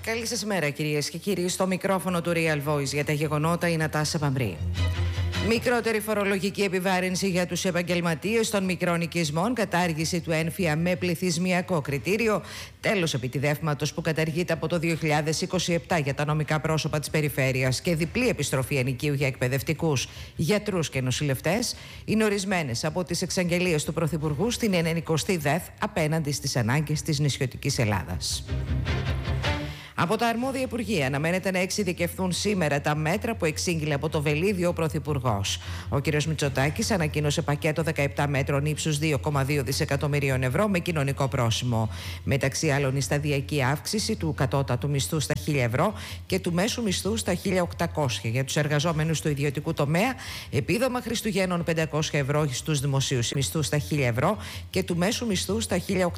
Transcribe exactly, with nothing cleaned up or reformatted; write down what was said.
Καλή σας μέρα, κυρίες και κύριοι. Στο μικρόφωνο του Real Voice για τα γεγονότα η Νατάσα Παμπρή. Μικρότερη φορολογική επιβάρυνση για τους επαγγελματίες των μικρών οικισμών, κατάργηση του ένφια με πληθυσμιακό κριτήριο, τέλος επιτιδεύματος που καταργείται από το δύο χιλιάδες είκοσι επτά για τα νομικά πρόσωπα της περιφέρειας και διπλή επιστροφή ενοικίου για εκπαιδευτικούς, γιατρούς και νοσηλευτές, είναι ορισμένες από τις εξαγγελίες του Πρωθυπουργού στην ενενηκοστή ΔΕΘ απέναντι στις ανάγκες της νησιωτικής Ελλάδας. Από τα αρμόδια Υπουργεία αναμένεται να εξειδικευθούν σήμερα τα μέτρα που εξήγηλε από το βελίδιο ο Πρωθυπουργός. Ο κ. Μητσοτάκης ανακοίνωσε πακέτο δεκαεπτά μέτρων ύψους δύο κόμμα δύο δισεκατομμυρίων ευρώ με κοινωνικό πρόσημο. Μεταξύ άλλων, η σταδιακή αύξηση του κατώτατου μισθού στα χίλια ευρώ και του μέσου μισθού στα χίλια οκτακόσια για τους εργαζόμενους του ιδιωτικού τομέα, επίδομα Χριστουγέννων πεντακόσια ευρώ στους δημοσίους μισθούς στα χίλια ευρώ και του μέσου μισθού στα χίλια οκτακόσια.